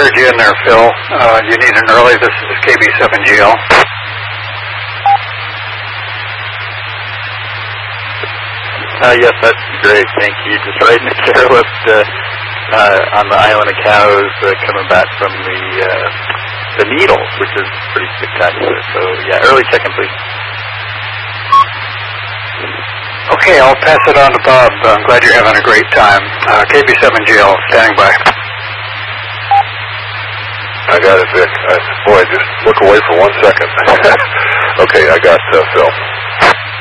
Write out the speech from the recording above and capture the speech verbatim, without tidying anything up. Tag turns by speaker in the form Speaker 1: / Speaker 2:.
Speaker 1: heard you in there, Phil. Uh, you need an early. This is K B seven G L.
Speaker 2: Uh, yes, that's great. Thank you. Just riding the chairlift uh, uh, on the Island of Cows, uh, coming back from the uh, the Needles, which is pretty spectacular. So, yeah, early check-in, please.
Speaker 1: Okay, I'll pass it on to Bob. I'm glad you're having a great time. Uh, K B seven G L, standing by.
Speaker 3: I got it, Vic. I, boy, just look away for one second. Okay, I got uh, Phil.